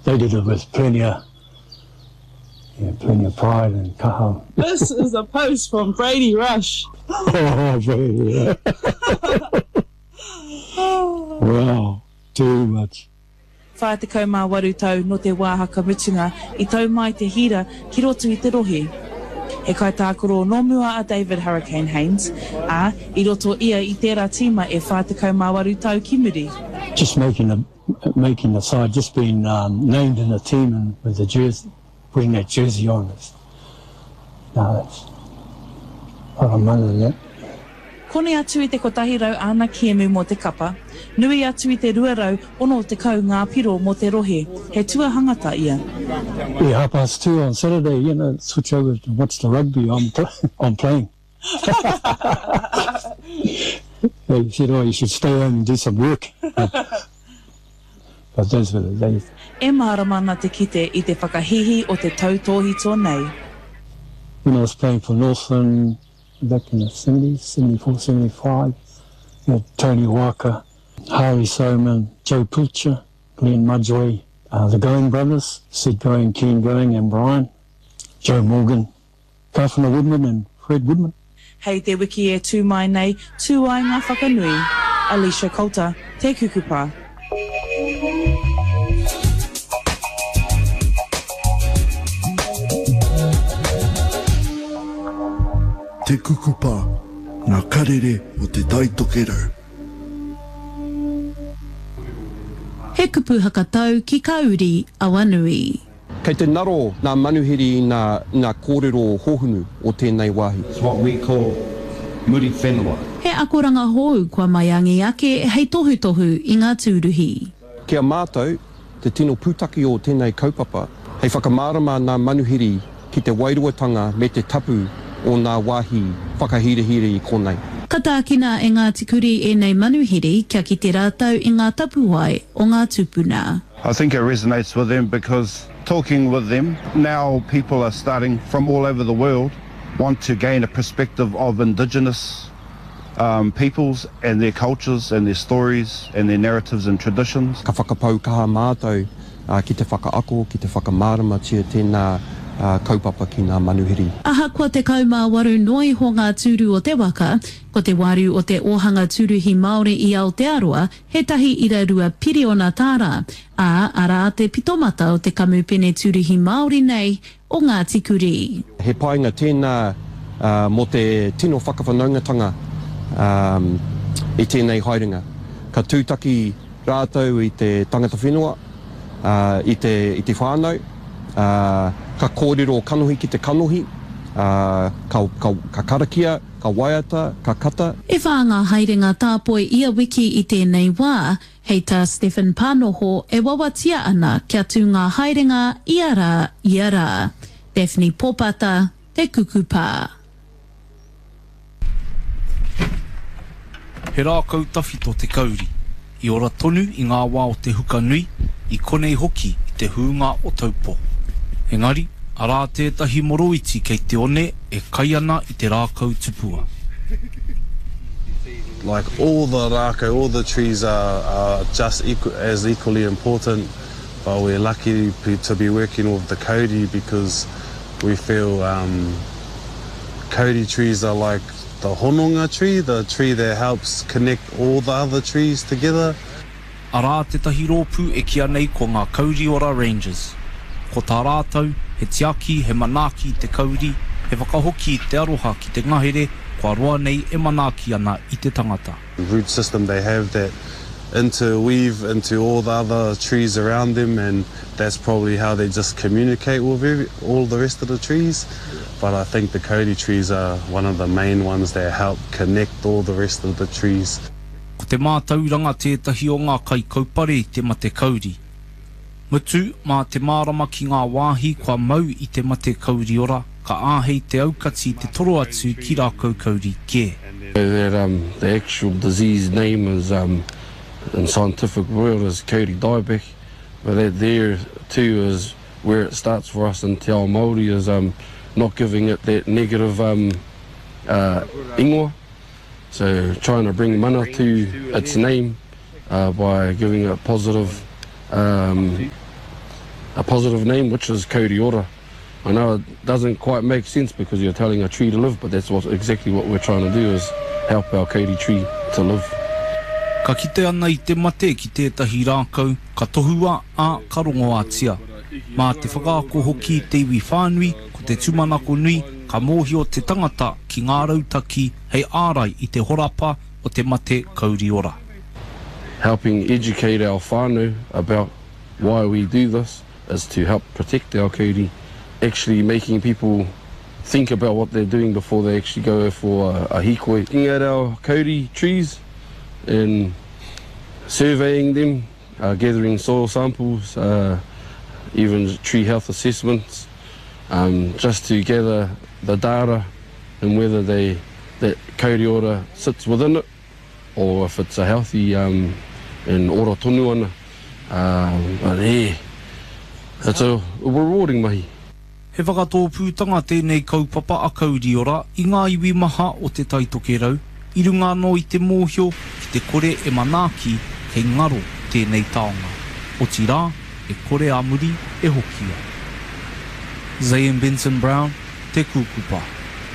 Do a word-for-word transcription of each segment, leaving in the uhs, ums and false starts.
they did it with plenty of, yeah, plenty of pride and kaha. This is a post from Brady Rush. Oh, Brady. Wow, too much. Whātekau mā waru tau no te wāhaka mutunga I tau mai te hira ki roto I te rohe. He kai tākoro no mua a David Hurricane Haynes, a I roto ia I tērā tīma e whātekau mā waru tau ki muri. Just making a, making the side, just being um, named in the team and with the jersey, putting that jersey on us. No, that's a lot of money than that. Kone atu I te kotahi rau ana kiemu mō te kapa, nui atu I te rua rau ono te kau ngā piro mō te rohe, he tua hangata ia. Yeah, half past two on Saturday, you know, switch over to watch the rugby, I'm, pl I'm playing. They said, oh, you should stay home and do some work. But those were the days. E māramana te kite I te whakahihi o te tautohi tōnei. When I was playing for Northland back in the seventies, seventy-four, seventy-five, you had Tony Walker, Harry Soman, Joe Pilcher, Glenn Mudjoy, uh, the Going brothers, Sid Going, Keen Going and Brian, Joe Morgan, Garfunkel Woodman and Fred Woodman. Hei te wiki e tū mai nei, tū ai ngā whakanui. Alicia Coulter, te kukupā. Te kukupā, ngā karere o te taitokerau. He kupu hakatau ki kauri awanui. Kei te naro ngā manuhiri I ngā, ngā kōrero hohunu o tēnei wāhi. It's what we call muri whenua. He akoranga hou kua maiangi ake hei tohu tohu I ngā tūruhi. Kia mātou, te tino pūtaki o tēnei kaupapa, hei whakamārama ngā manuhiri ki te wairuatanga me te tapu o ngā wāhi whakahirihiri I konei. Ka tākina e ngā tikuri e nei manuhiri kia ki te rātau I ngā tapuai o ngā tupuna. I think it resonates with them because talking with them, now people are starting from all over the world want to gain a perspective of Indigenous um, peoples and their cultures and their stories and their narratives and traditions. Ka whakapau kaha mātou uh, ki te whakaako, ki te whakamārama tia tēnā uh, kaupapa ki ngā manuhiri. Aha kua te kaumā waru noi ho ngā tūru o te waka, ko te waru o te ohanga tūruhi Māori I Aotearoa, he tahi ira rua piri o nā tāra, a ara te pitomata o te kamupene tūruhi Māori nei o ngā tikuri. He painga tēnā uh, mo te tino whakawhanaungatanga um, I tēnei haerenga. Ka tūtaki rātou I te tangata whenua, uh, I, te, I te whānau, uh, ka kōrero kanohi ki te kanohi, uh, ka, ka, ka karakia, ka waiata, ka kata. E whānga haerenga tāpoi ia wiki I tēnei wā, hei tā Stephen Pānoho e wawatia ana kia tū ngā haerenga ia rā, ia rā. Daphne Popata, te kukupā. He rā kautawhito te kauri. I ora tonu I ngā wā o te huka nui, I konei hoki I te huunga o taupo. Engari, arā tētahi moroiti kei te one e kai ana I te rākau tupua. Like all the rākau, all the trees are, are just equal, as equally important, but we're lucky to be working with the kauri because we feel um, kauri trees are like the hononga tree, the tree that helps connect all the other trees together. Arā tētahi rōpū e kia nei ko ngā kauri ora Rangers. Ko tā rātau, he tiaki, he manaaki te kauri, he whakahoki te aroha ki te ngahere, kua roa nei e manaaki ana I te tangata. The root system they have that interweave into all the other trees around them, and that's probably how they just communicate with every, all the rest of the trees. But I think the kauri trees are one of the main ones that help connect all the rest of the trees. Ko te mātauranga tētahi o ngā kai kaupare I te mate kauri. Mutu, mā te mārama ki ngā wāhi kua mau I te mate kauri ora, ka āhei te aukati te toro atu ki rākau kauri kē. That, um, the actual disease name is, um, in scientific world, is kauri dieback, but that there too is where it starts for us in Te Ao Māori, is um, not giving it that negative um, uh, ingoa. So trying to bring mana to its name uh, by giving it positive um, a positive name, which is Kauri Ora. I know it doesn't quite make sense because you're telling a tree to live, but that's what, exactly what we're trying to do, is help our Kauri tree to live. Ka kite ana I te mate ki tētahi rākau, ka tohua a karongo ātia. Mā te whakaako hoki te iwi whānui, ko te tūmanako nui, ka mōhio te tangata ki ngā rautaki hei ārai I te horapa o te mate Kauri Ora. Helping educate our whānau about why we do this is to help protect our Kauri, actually making people think about what they're doing before they actually go for a, a hikoi. Looking at our Kauri trees and surveying them, uh, gathering soil samples, uh, even tree health assessments, um, just to gather the data and whether they, that Kauri Ora sits within it or if it's a healthy um, and ora tonu ana. Um, but yeah, it's a rewarding mahi. He whakatōpūtanga tēnei kaupapa a Kauri Ora I ngā iwi maha o te taitoke rau, I runga no I te mōhio ki te kore e manaaki hei ngaro tēnei taonga. O ti rā, e kore a muri e hokia. Zayn Benson Brown, Te Kukupa.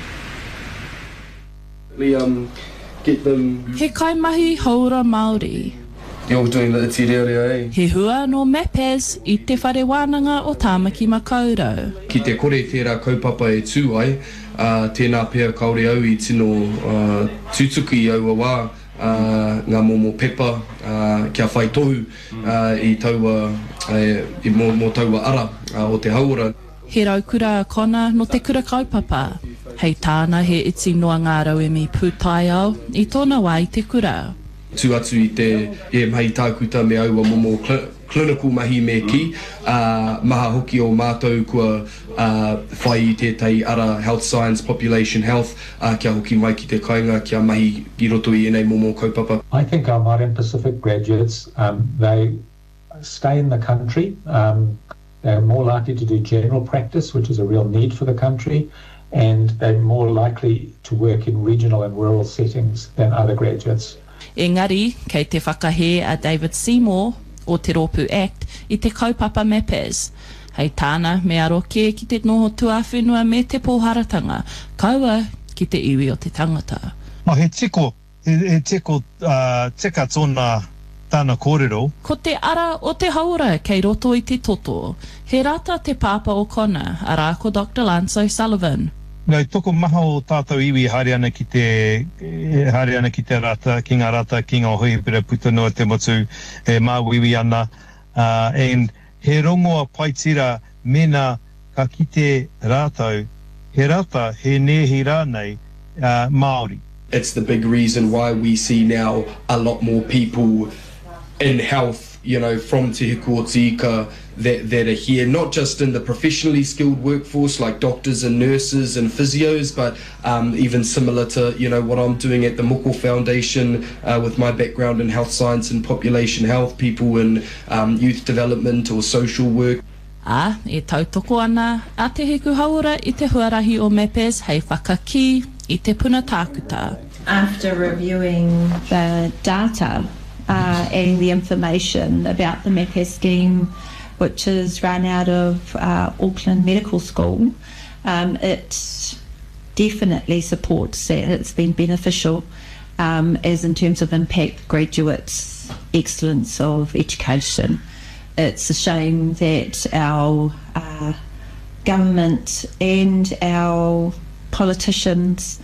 We um, get them... He kaimahi haura Māori. You're doing the iti reo eh? He hua no mepes I te whare wānanga o Tāmaki Makaurau. Ki te kore tērā kaupapa e tū ai, uh, tēnā pēr kaore au I tino uh, tūtuki I aua wā, uh, ngā momo pepa, uh, kia whai tohu uh, I taua, uh, I mō, mō taua ara uh, o te haura. He raukura a kona no te kura kaupapa. Hei tāna he iti noa ngā rauemi pūtai au I tōna wā I te kura. Tū atu I te e mahi tākuta me aua momo cl clinical mahi me ki, uh, maha hoki o mātou kua uh, whai I tētai ara health science, population health, uh, kia hoki mai ki te kainga, kia mahi I roto I enei momo kaupapa. I think our Māori and Pacific graduates, um, they stay in the country, um, they're more likely to do general practice, which is a real need for the country, and they're more likely to work in regional and rural settings than other graduates. Engari, kei te whakahe a David Seymour o Te Rōpū Act I te kaupapa mepes. Hei tāna me aroke ki te noho tuawhenua me te pōharatanga, kaua ki te iwi o te tangata. Ma he tiko, he, he tiko uh, tika tōna tāna kōrero. Ko te ara o te haura kei roto I te toto, he rata te pāpa o kona, ara ko Doctor Lance O'Sullivan. Ngai toko maha o tātou iwi haere ana ki te haere ana ki te rata, ki ngā rata, ki ngā hohipera puta noa te motu e māwiwi ana. Uh, and he rongoa paitira mena ka ki te rātau, he rata he nehi rānei uh, Māori. It's the big reason why we see now a lot more people in health, you know, from Te Hiku o Te Ika that, that are here, not just in the professionally skilled workforce like doctors and nurses and physios, but um, even similar to, you know, what I'm doing at the Moko Foundation uh, with my background in health science and population health, people in um, youth development or social work. A, e tautoko ana, a te hiku haura I te huarahi o mepes hei whakaki I te puna tākuta. After reviewing the data uh, and the information about the MEPES scheme, which is run out of uh, Auckland Medical School, um, it definitely supports that. It's been beneficial um, as in terms of impact, graduates, excellence of education. It's a shame that our uh, government and our politicians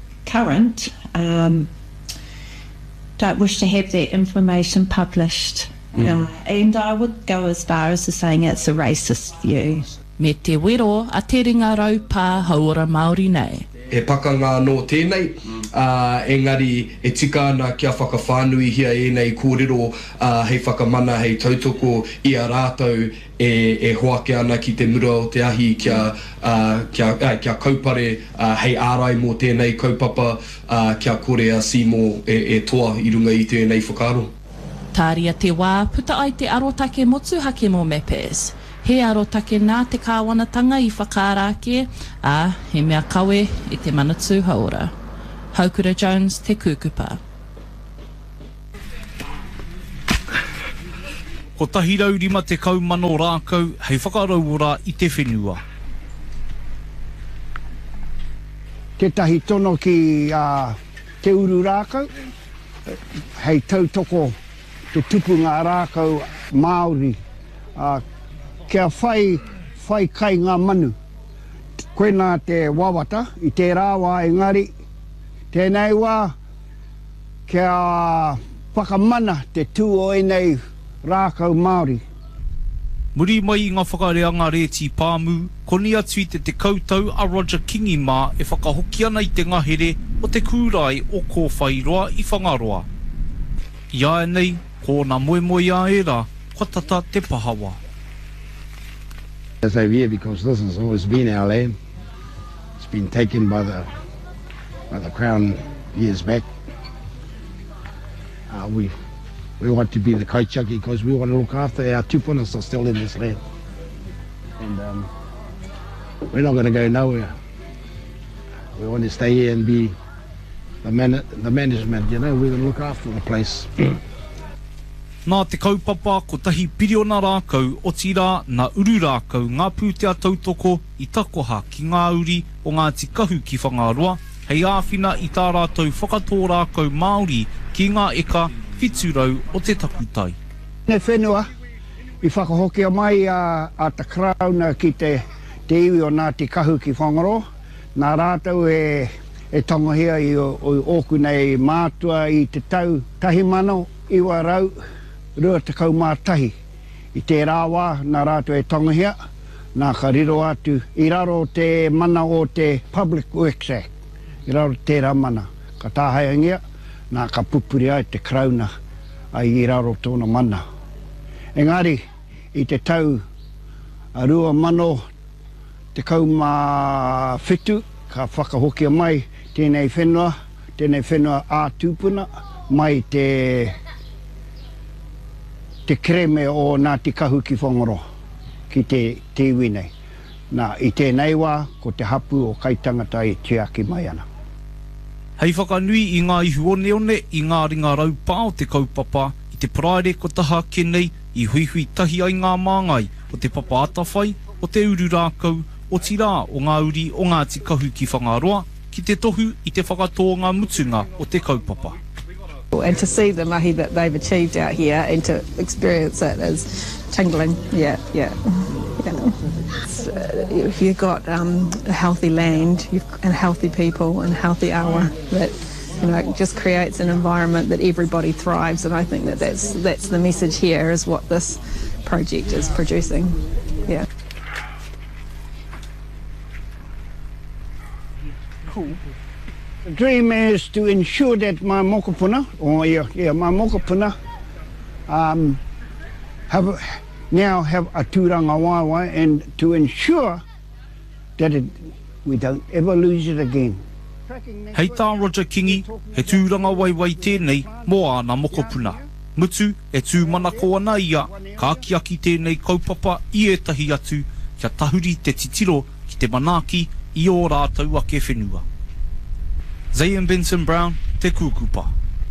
current um, don't wish to have that information published. Mm. Uh, and I would go as far as to saying it's a racist view. Me te wero a te ringa rau pā haura Māori nei. He pakanga no tēnei, uh, engari e tika ana kia whakawhānui hia e nei kōrero uh, hei whakamana hei tautoko I a rātou e, e hoake ana ki te mura o te ahi kia, uh, kia, uh, kia kaupare uh, hei ārai mō tēnei kaupapa uh, kia kore a Seymour e, e toa I runga I tēnei whakaro. Tāria te wā, puta ai te arotake motuhake mō mepes. He arotake nā te kāwanatanga I whakārāke, a he mea kawe I te manatū haora. Haukura Jones, Te Kukupa. ko tahi rau rima te kaumano rākau hei whakarauora i te whenua. Te tahi tono ki uh, te uru rākau, hei tautoko te tupunga rākau Māori, uh, kia whai, whai kai ngā manu. Koe nā te wawata i te rāwa engari, tēnei wā kia whakamana te tū o enei rākau Māori. Muri mai i ngā whakareanga reti pāmu, koni atu i te te koutou a Roger Kingi mā e whakahoki ana i te ngahere o te kūrai o kō whairoa i whangaroa. Ia nei, ko nā moe moe a era, ko tata te pahawa. It's over here because this has always been our land. It's been taken by the by the Crown years back. Uh, we we want to be the Kaichaki because we want to look after our tupunas are still in this land. And um, we're not going to go nowhere. We want to stay here and be the, man the management, you know, we're going to look after the place. Nā te kaupapa ko tahi piriona rākau o tira na uru rākau ngā pūtea tautoko i takoha ki ngā uri o ngā tikahu ki Whangaroa, hei āwhina i tā rātou whakatō rākau Māori ki ngā eka whiturau o te takutai. Ne whenua, i whakahokia mai a, a ta krauna ki te, te iwi o ngā tikahu ki Whangaroa, nā rātou e, e tongohia i o, o oku nei mātua i te tau tahi mano iwa rau, rua te kaumātahi. I te rāwā, nā rātou e tongohia, nā ka riro atu, i raro te mana o te Public Works Act, i raro te rā mana, ka tāhaingia, nā ka pupuri ai te krauna, ai i raro tōna mana. Engari, i te tau, a rua mano, te kaumā whitu, ka whakahokia mai, tēnei whenua, tēnei whenua ātūpuna, mai te te kreme o ngā tikahu ki Whangaroa, ki te, te iwi nei. Nā, i tēnei wā, ko te hapu o kaitangata i te aki mai ana. Hei whakanui i ngā ihu one one i ngā ringa raupā o te kaupapa, i te praere ko taha kenei, i hui hui tahi ai ngā māngai, o te papa atawhai, o te uru rākau, o tira o ngā uri o ngā tikahu ki Whangaroa, ki te tohu i te whakatō ngā mutunga o te kaupapa. And to see the mahi that they've achieved out here and to experience it is tingling, yeah, yeah. yeah. Uh, if you've got um, a healthy land you've, and healthy people and healthy awa, that you know, just creates an environment that everybody thrives, and I think that that's, that's the message here, is what this project is producing, yeah. Cool. The dream is to ensure that my mokopuna, or yeah, yeah, my mokopuna, um, have now have a tūranga wawa, and to ensure that it, we don't ever lose it again. Hei tā Roger Kingi, he tūranga waiwai tēnei mō āna mokopuna. Mutu e tū mana ko ana ia, ka aki aki tēnei kaupapa i etahi atu, kia tahuri te titiro ki te manaki i o rātou ake whenua. Zayn Benson Brown, te kukupa.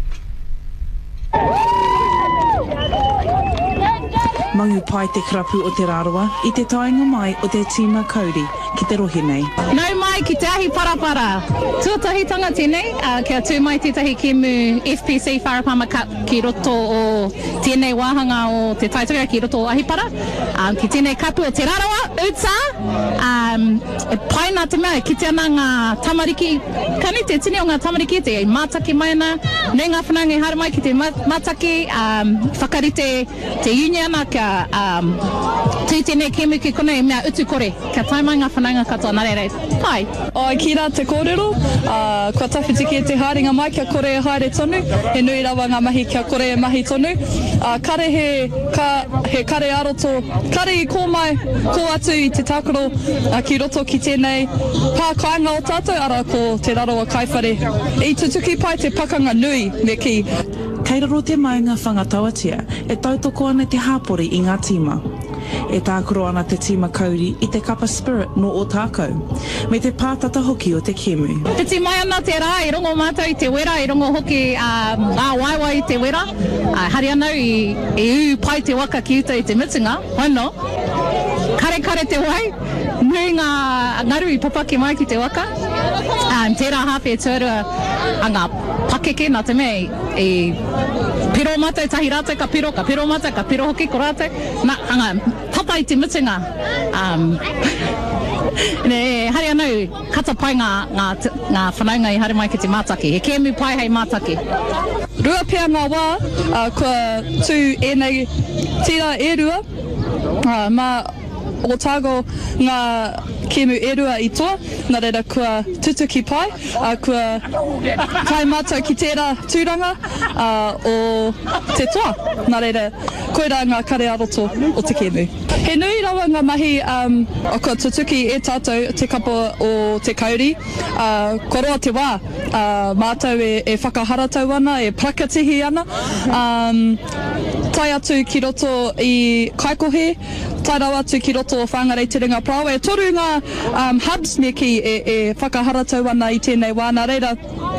Mangu pai te karapu o te rāroa, i te tainga mai o te tīma kauri ki te rohe nei. Nau mai ki te ahi parapara. Tuatahitanga tēnei, uh, kia tū mai tētahi kemu F P C Wharapama Cup ki roto o tēnei wāhanga o te taitanga ki roto o Ahipara. Um, ki tēnei kapu o te rāroa, Utsa. Um, e pai nā te mea, ki te ana ngā tamariki, kani te tini o ngā tamariki, te mātaki mai ana, nei ngā whanangi hara mai ki te mātaki, um, whakarite te union a kia um, tū tēnei kemu ki kone mea utu kore, kia taimai ngā whananga katoa nā rere. Pai. O, ki rā te kōrero, uh, kua tawhitiki e te haringa mai kia kore e haere tonu, he nui rawa ngā mahi kia kore e mahi tonu. Uh, kare he, ka, he kare aroto, kare i kō mai, kō atu i te tākaro, uh, ki roto ki tēnei pākainga o tātou, ara ko te raro a kaiwhare. I tutuki pai te pakanga nui me ki. Kei raro te mai ngā whangatawatia, e tautoko ana te hāpori i ngā tīma. e tākoro ana te tīma kauri i te kapa spirit no o tākou, me te pātata hoki o te kēmu. Te ti mai ana te rā, i rongo mātou i te wera, i rongo hoki uh, a waiwai i te wera. Uh, hari anau i, i u pai te waka ki uta i te mitinga, wano. Kare kare te wai, nui ngā ngaru i papake mai ki te waka. Um, tērā hawhi e tuarua a ngā pakeke nā te mea i piro mātou tahi rātou ka piro, ka piro mātou, ka piro hoki ko rātou. Nā, anga, papa i te mitinga. Um, ne, hari anau, kata pai ngā, ngā, ngā whanaunga i haere mai ki te mātaki. He kēmu pai hei mātaki. Rua pia ngā wā, uh, kua tū enei tira e rua, uh, ma o tāgo ngā kēmu e rua i toa, nā reira kua tutuki pai, uh, kua kai mātou ki tērā tūranga uh, o te toa, nā reira koera ngā kare aroto o te kēmu. He nui rawa ngā mahi um, o kua tutuki e tātou te kapa o te kauri, uh, koroa te wā, uh, mātou e, e whakaharatau ana, e prakatihi ana, um, tai atu ki roto i Kaikohe, tai rau atu ki roto o Whangarei Te Ringa Prau, e toru ngā um, hubs me ki e, e whakaharatau ana i tēnei wā, nā reira,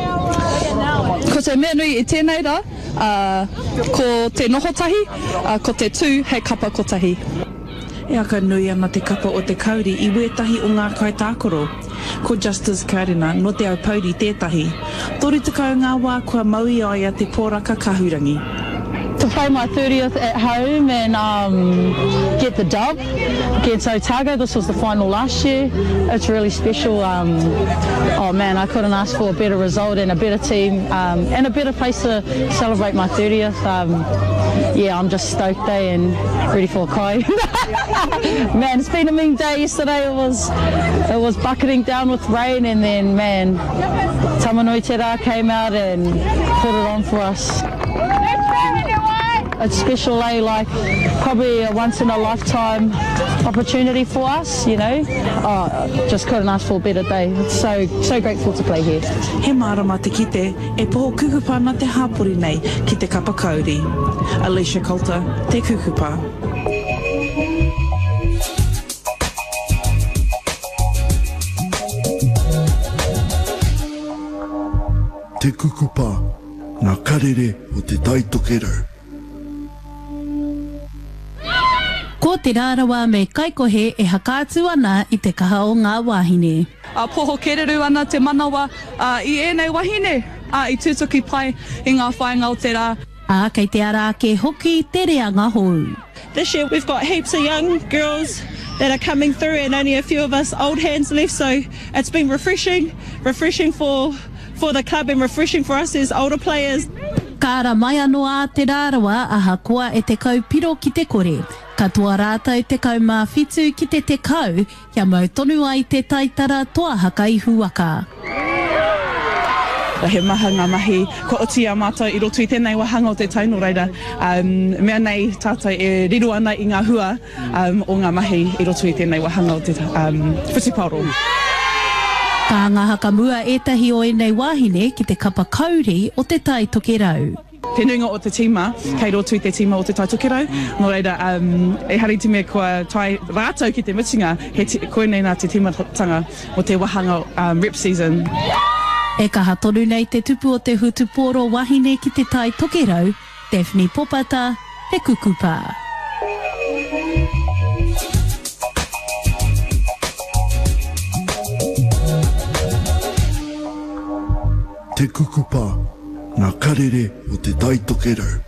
ko te mea nui i tēnei rā, uh, ko te nohotahi, uh, ko te tū hei kapa kotahi. E aka nui ana te kapa o te kauri i wētahi o ngā kai tākoro. Ko Justice Karina no te au pauri tētahi. Tori tekau ngā wā kua maui aia te pōraka kahurangi. To play my thirtieth at home and um, get the dub against Otago. This was the final last year. It's really special. Um, oh man, I couldn't ask for a better result and a better team um, and a better place to celebrate my thirtieth. Um, yeah, I'm just stoked eh, and ready for a cry. Man, it's been a mean day. Yesterday it was it was bucketing down with rain, and then man, Tamanui Te Rā came out and put it on for us. It's special, eh? Like probably a once in a lifetime opportunity for us, you know. Oh, just couldn't ask for a better day. It's so so grateful to play here. He mārama te kite, e poho kukupa na te hapori nei ki te kapa kauri. Alicia Coulter, te kukupa. Te kukupa, ngā karere o te taitokerau. Ko te rārawa me Kaikohe e hakaatu ana i te kaha o ngā wāhine. Uh, poho kereru ana te manawa uh, i ēnei wahine, uh, i tūtuki pai i ngā whainga o te rā. A kei te ara ke hoki te reanga hou. This year we've got heaps of young girls that are coming through and only a few of us old hands left, so it's been refreshing, refreshing for, for the club and refreshing for us as older players. Kāra mai anō a te rārawa aha koa e te kaupiro ki te kore. Katoa rātou te kaumā whitu ki te te kau, kia mau tonu ai te taitara toa haka i huaka. He maha ngā mahi, ko oti a mātou i roto i tēnei wahanga o te taino reira. Um, mea nei tātou e riru ana i ngā hua um, o ngā mahi i roto i tēnei wahanga o te um, Whutipauro. Ka ngā haka mua etahi o enei wāhine ki te kapa kauri o te tai tokerau. Te nuinga o te tīma, kei roto i te tīma o te tai tokerau. Nō reira, um, e hari te mea kua tai rātou ki te mitinga, he te, koe nei nā te tīmatanga o te wahanga um, rep season. E kaha tonu nei te tupu o te Hutupōro wahine ki te tai tokerau, Daphne Popata, te kukupa. Te kukupa, ngā karere o te taitokerau.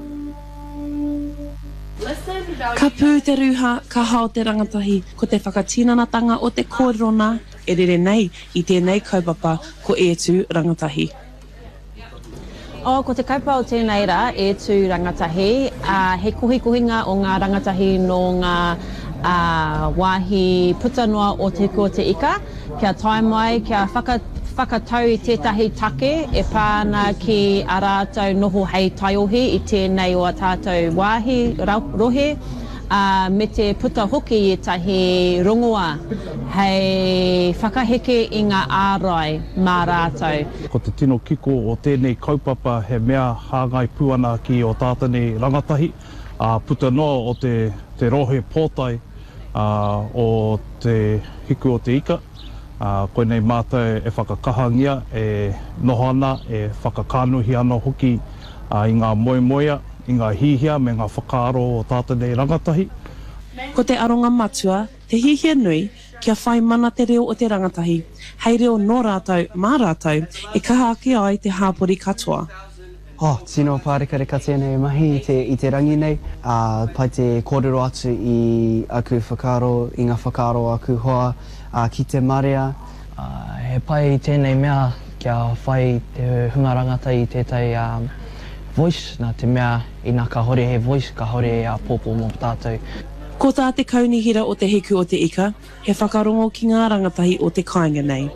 Ka pū te ruha, ka hao te rangatahi, ko te whakatinanatanga o te kōrerona, e rere nei i tēnei kaupapa ko e tū rangatahi. O, ko te kaupapa o tēnei rā, e tū rangatahi, uh, he kuhi-kuhinga o ngā rangatahi no ngā uh, wāhi putanoa o te kua te ika, kia tai mai, kia whaka whakatau i tētahi take e pāna ki a rātou noho hei taiohi i tēnei o a tātou wāhi rohe, uh, me te puta hoki i tahi rongoa hei whakaheke i ngā ārai mā rātou. Ko te tino kiko o tēnei kaupapa he mea hāngai puana ki o tātane rangatahi, uh, puta noa o te te rohe pōtai uh, o te hiku o te ika. Uh, koe nei mātou e whakakahangia, e nohana, e whakakanuhi ana hoki uh, i ngā moemoea, i ngā hihia me ngā whakaaro o tātou nei rangatahi. Ko te aronga matua, te hihia nui, kia whai mana te reo o te rangatahi. Hei reo nō rātou, mā rātou, e kaha ake ai te hāpori katoa. Oh, tino pārika reka tēnei mahi i te, i te rangi nei. Uh, pai te kōrero atu i aku whakaaro, i ngā whakaaro aku hoa uh, ki te marea. Uh, he pai tēnei mea kia whai te hunga rangata i tētai um, voice, nā te mea i nā ka hore he voice, ka hore e a pōpō mō tātou. Ko tā te kaunihira o te hiku o te ika, he whakarongo ki ngā rangatahi o te kāinga nei.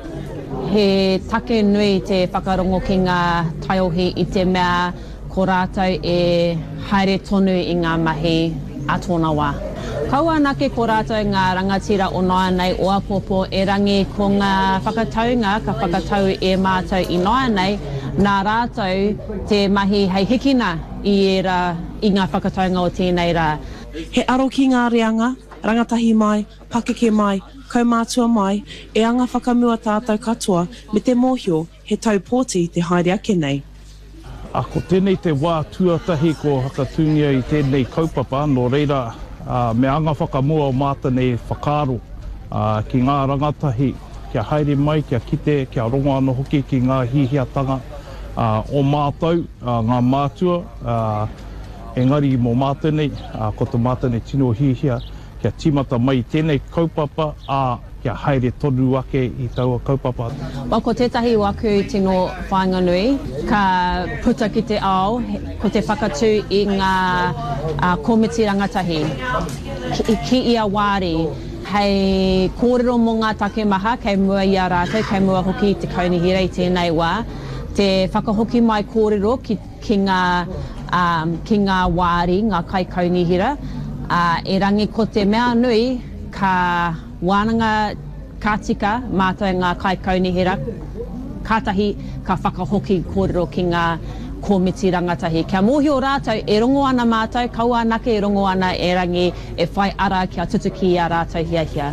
He take nui te whakarongo ki ngā taiohi i te mea ko rātou e haere tonu i ngā mahi a tōna wā. Kaua nake ko rātou ngā rangatira o noa nei o apopo e rangi ko ngā whakataunga ka whakatau e mātou i noa nei, nā rātou te mahi hei hikina i era i ngā whakataunga o tēnei rā. He aro ki ngā reanga, rangatahi mai, pakeke mai, kaumātua mai, e anga whakamua tātou katoa me te mōhio he taupōti te haere ake nei. A ko tēnei te wā tuatahi ko hakatungia i tēnei kaupapa, no reira uh, me anga whakamua o māta nei whakaaro uh, ki ngā rangatahi, kia haere mai, kia kite, kia rongo ana hoki ki ngā hihiatanga uh, o mātou, uh, ngā mātua, uh, engari mō mātou nei, uh, ko te mātou nei tino hihia, kia timata mai tēnei kaupapa, a kia haere tonu ake i taua kaupapa. Wa ko tētahi waku tino whainganui, ka puta ki te ao, ko te whakatū i ngā uh, komiti rangatahi, ki, ki ia wāri, hei kōrero mō ngā take maha, kei mua i a rātou, kei mua hoki te kaunihira i tēnei wā, te whakahoki mai kōrero ki, ki, ngā, um, ki ngā wāri, ngā kai kaunihira, uh, e rangi ko te mea nui, ka wānanga kātika mātou ngā kai kaunihira, kātahi ka whakahoki kōrero ki ngā komiti rangatahi. Kia mōhio rātou e rongo ana mātou, kaua nake e rongo ana e rangi e whai ara kia tutuki a rātou hia hia.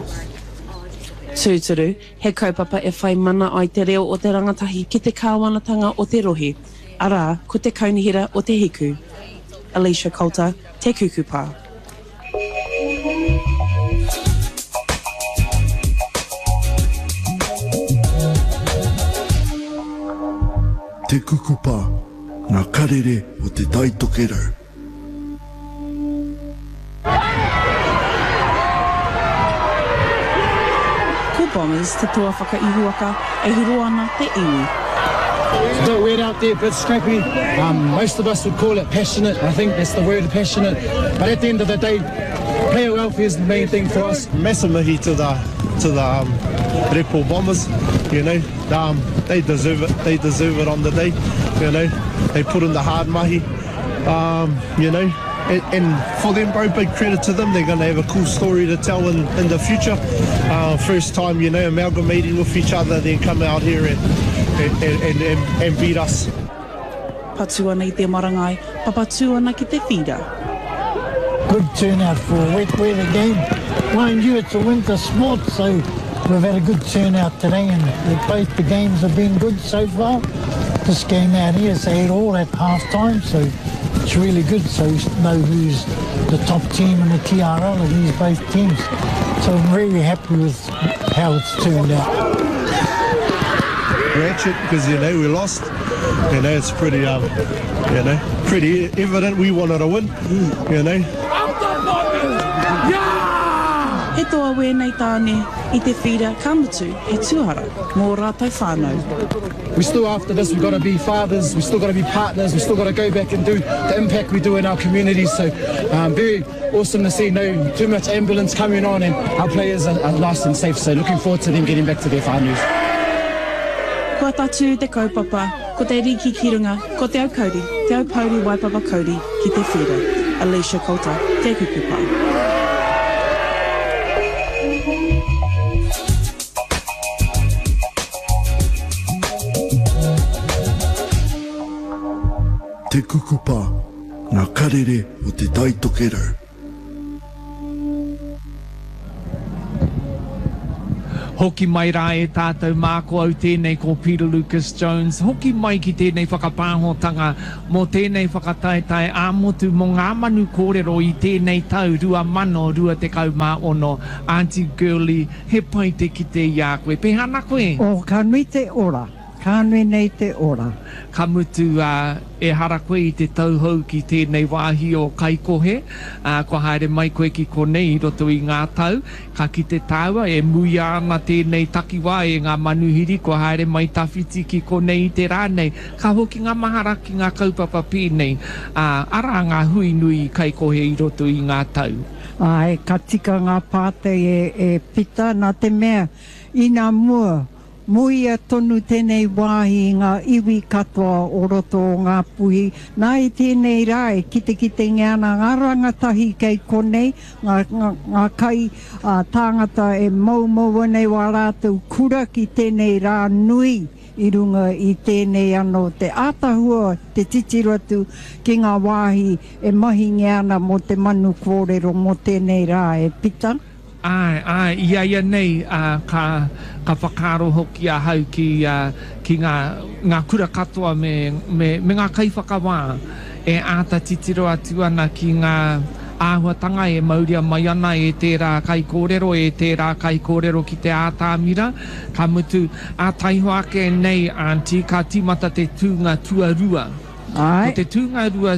Tūturu, he kaupapa e whai mana ai te reo o te rangatahi ki te kāwanatanga o te rohe. Arā, ko te kaunihira o te hiku. Alicia Coulter, Te Kukupā. Te Kukupā, ngā karere o te taitokerau. Ko Bombers te toa whakaihuaka e hiro ana te iwi. It's a bit weird out there, a bit scrappy. Um, most of us would call it passionate. I think that's the word, passionate. But at the end of the day, player welfare is the main thing for us. Massive mihi to the to the um, Repo Bombers. You know, um, they deserve it. They deserve it on the day. You know, they put in the hard mahi. Um, you know, and, and for them, bro, big credit to them. They're going to have a cool story to tell in, in the future. Uh, first time, you know, amalgamating with each other, then come out here and and, and, and, and beat us. Patu ana i te marangai, papatu ana ki te whira. Good turnout for a wet weather game. Mind you, it's a winter sport, so we've had a good turnout today, and both the games have been good so far. This game out here is eight all at half time, so it's really good. So we know who's the top team in the T R L of these both teams. So I'm really happy with how it's turned out. Ratchet, because you know we lost. You know it's pretty, um, you know, pretty evident we wanted to win. You know. He toa wēnei tāne i te whira kamutu he tūhara mō rātou whānau. We still after this, we've got to be fathers, we've still got to be partners, we've still got to go back and do the impact we do in our communities. So um, very awesome to see no too much ambulance coming on, and our players are, are nice and safe. So looking forward to them getting back to their whānau. Kua tatu te kaupapa, ko te riki ki runga, ko te au kauri, te au pauri waipapa kauri ki te whira. Alicia Coulter, Te Kukupā. Te Kukupā, ngā karere o te taitokerau. Hoki mai rā e tātou māko au tēnei ko Peter Lucas Jones. Hoki mai ki tēnei whakapāhotanga mō tēnei whakataetai āmotu mō ngā manu kōrero i tēnei tau rua mano rua te kau mā ono. Auntie Girly, he pai te ki te ia koe. Pehana koe? O, ka nui te ora. Ka nui nei te ora. Ka mutu uh, e hara koe i te tauhou ki tēnei wāhi o Kaikohe. Uh, ko haere mai koe ki konei i roto i ngā tau. Ka ki te taua e mui ana tēnei takiwā e ngā manuhiri. Ko haere mai tawhiti ki konei i te rānei. Ka hoki ngā mahara ki ngā kaupapa pēnei. Uh, ara ngā hui nui i Kaikohe i roto i ngā tau. Ai, ka tika ngā pātei e, e pita nā te mea i ngā mua. Muia tonu tēnei wāhi ngā iwi katoa o roto o ngā puhi. Nā i tēnei rā e kite kite ngeana ngā rangatahi kei konei, ngā, ngā, ngā kai uh, tāngata e mau mau nei wā rātou kura ki tēnei rā nui i runga i tēnei anō te ātahua, te titiro atu ki ngā wāhi e mahi ngeana mo te manu kōrero mo tēnei rā e pita. Ai, ai, ia ia nei uh, ka, ka whakaro hoki a hau ki, uh, ki ngā, ngā kura katoa me, me, me ngā kai whakawā. E āta titiro atu ana ki ngā āhuatanga e mauria mai ana e tērā kai kōrero, e tērā kai kōrero ki te ātāmira. Ka mutu a taihoake nei, Auntie, ka timata te tūnga tuarua. Ai. Ko te tūnga rua...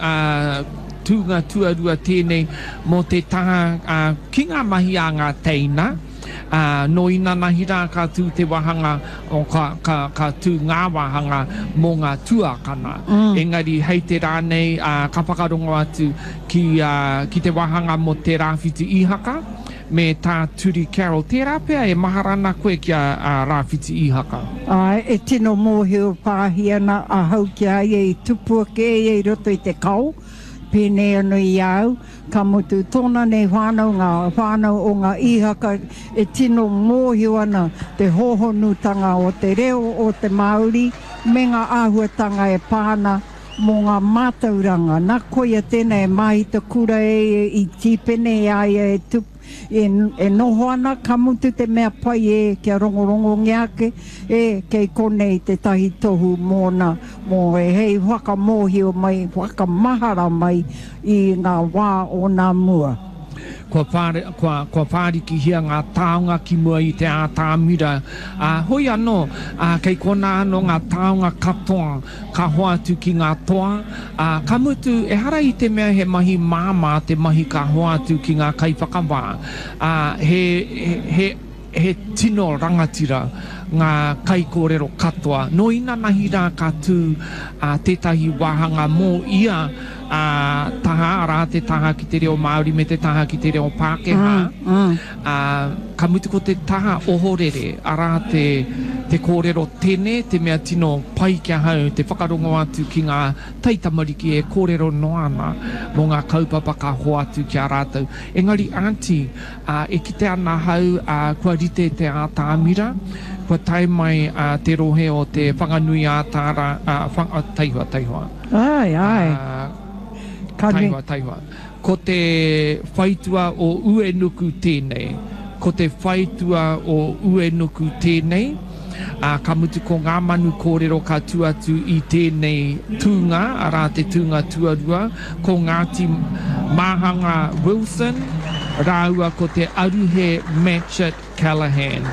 Uh, tūnga tuarua tēnei mō te taha uh, ki ngā mahi a ngā teina. Uh, no ina nahi rā ka tū te wahanga o ka, ka, ka tū ngā wahanga mō ngā tuakana. Mm. Engari hei te rānei uh, ka whakarongo atu ki, uh, ki te wahanga mō te rāwhiti ihaka me tā Turi Carol. Tērā pēr e maharana koe ki a uh, rāwhiti ihaka. Ai, e tino mōheo pāhiana a hau ki ai e tupua ke e roto i te kau. Pēnei anu i au, ka mutu tōna nei whānau, ngā whānau o ngā ihaka e tino mōhio ana te hohonutanga o te reo o te Māori, me ngā āhuatanga e pāna mō ngā mātauranga. Nā koia tēnei mahi te kura e i tīpene ai e tupu. E, e noho ana ka mutu te mea pai e kia rongorongo ngiake e kei konei te tahi tohu mōna mō e hei whaka mōhio mai, whaka mahara mai i ngā wā o ngā mua. Kua, pāre, kua, kua pāriki hia ngā tāunga ki mua i te ātāmira. Uh, hoi anō, uh, kei kona anō ngā tāunga katoa, ka hoatu ki ngā toa. Uh, ka mutu, e hara i te mea he mahi māma te mahi ka hoatu ki ngā kaiwhakawā. Uh, he, he, he, he tino rangatira ngā kai kōrero katoa. No ina nahi rā ka tū uh, tētahi wahanga mō ia Uh, taha ara te taha ki te reo Māori me te taha ki te reo Pākehā. Mm, mm. Uh, ka mutu ko te taha ohorere, ara te, te kōrero tene, te mea tino pai kia hau, te whakarongo atu ki ngā teitamariki e kōrero noana mo ngā kaupapa ka hoatu ki a rātou. Engari, Auntie, uh, e ki te ana hau, uh, kua rite te ātāmira, kua tai mai uh, te rohe o te whanganui ātāra, uh, whang, uh, taihua, taihua. Ai, ai. Uh, Taiwa, taiwa. Ko te whaitua o uenuku tēnei. Ko te whaitua o uenuku tēnei. Uh, ka mutu ko ngā manu kōrero ka tuatu i tēnei tūnga, ara te tūnga tuarua. Ko Ngāti Mahanga Wilson, rāua ko te Aruhe Matchett Callaghan.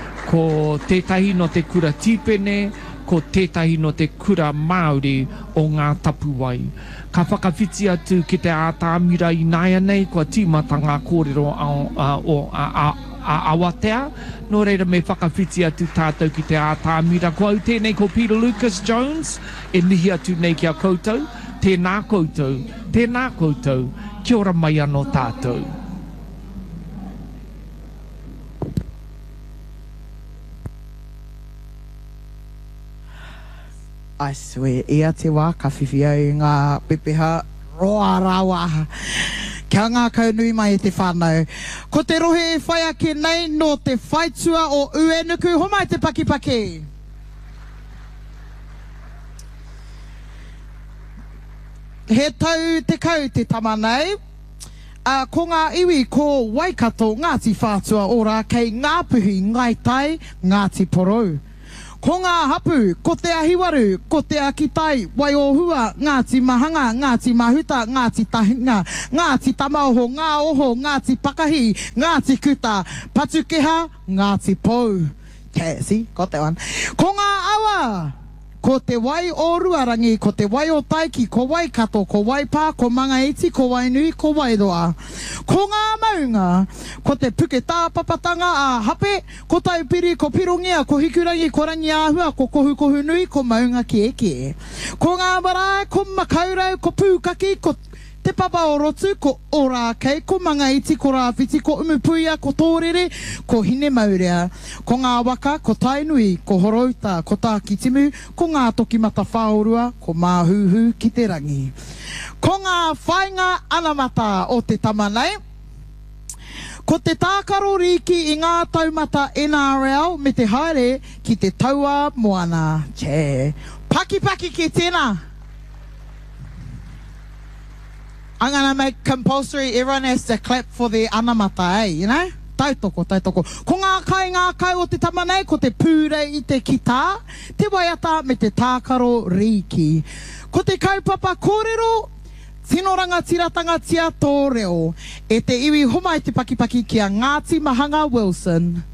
Ko tētahi no te kura tīpene, ko tētahi no te kura Māori o ngā tapuwai. Ka whakawhiti atu ki te ātāmira i nāia nei, kua tīmata ngā kōrero o Awatea. Nō reira me whakawhiti atu tātou ki te ātāmira. Kua au tēnei ko Peter Lucas Jones, e mihi atu nei ki a koutou. Tēnā koutou, tēnā koutou, kia ora mai anō tātou. Ai sue, ia te wā, ka whiwhi au ngā pepeha roa rawa. Kia ngā kaunui mai e te whānau. Ko te rohe e whai ake nei no te whaitua o uenuku, homai te pakipaki. He tau te kau te tamanau. Uh, ko ngā iwi ko Waikato Ngāti Whātua ora kei Ngāpuhi Ngai Tai Ngāti Porou. Ko ngā hapu, ko te ahiwaru, ko te akitai, wai o hua, Ngāti Mahanga, Ngāti Mahuta, Ngāti Tahinga, Ngāti Tamaoho, Ngā Oho, Ngāti Pakahi, Ngāti Kuta, Patukeha, Ngāti Pou. Okay, see, got that one. Ko ngā awa, ko te wai o Ruarangi, ko te wai o Taiki, ko Waikato, ko Waipa, ko Mangaiti, ko Wainui, ko Wairoa. Ko ngā maunga, ko te puke tā papatanga a hape, ko taupiri, ko pirongia, ko hikurangi, ko rangi āhua, ko kohu kohu nui, ko maunga ki eke. Ko ngā marae, ko makaurau, ko pūkaki, ko te papa o rotu, ko ora kei, ko Mangaiti, ko Rāwhiti, ko umupuia, ko tōrere, ko hine maurea. Ko ngā waka, ko tainui, ko horauta, ko tākitimu, ko ngā toki mata whaorua, ko māhuhu ki te rangi. Ko ngā whainga anamata o te tamanei, ko te tākaro riki i ngā taumata N R L me te haere ki te taua moana. Che. Paki paki ki tēnā. I'm going to make compulsory, everyone has to clap for the anamata, eh, you know? Tautoko, tautoko. Ko ngā kai, ngā kai o te tamanei, ko te pūre i te kita, te waiata me te tākaro riki. Ko te kaupapa kōrero, tino rangatiratanga tia tō reo, e te iwi homa i te pakipaki kia Ngāti Mahanga Wilson.